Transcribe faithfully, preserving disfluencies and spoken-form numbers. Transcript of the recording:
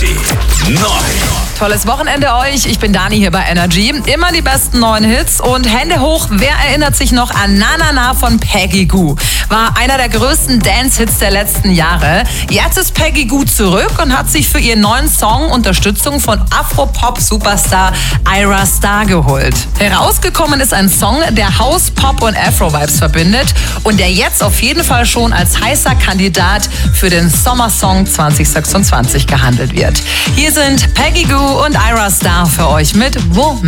Energy neu. Tolles Wochenende euch. Ich bin Dani hier bei Energy. Immer die besten neuen Hits und Hände hoch. Wer erinnert sich noch an Na Na Na von Peggy Gou? War einer der größten Dance-Hits der letzten Jahre. Jetzt ist Peggy Gou zurück und hat sich für ihren neuen Song Unterstützung von Afro-Pop-Superstar Ayra Starr geholt. Herausgekommen ist ein Song, der House, Pop und Afro-Vibes verbindet und der jetzt auf jeden Fall schon als heißer Kandidat für den Sommersong zwanzig sechsundzwanzig gehandelt wird. Hier sind Peggy Gou und Ayra Starr für euch mit Wo